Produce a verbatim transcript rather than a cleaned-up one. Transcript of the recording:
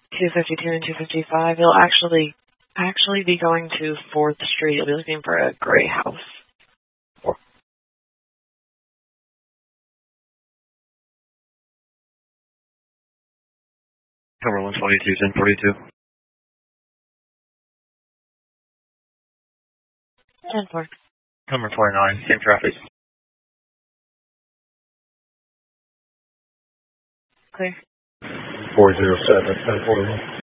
two fifty-two and two fifty-five. You'll actually actually be going to fourth Street. You'll be looking for a gray house. Number one twenty-two, ten forty-two. ten four. Number twenty-nine, same traffic. Clear. four zero seven, ten forty-one.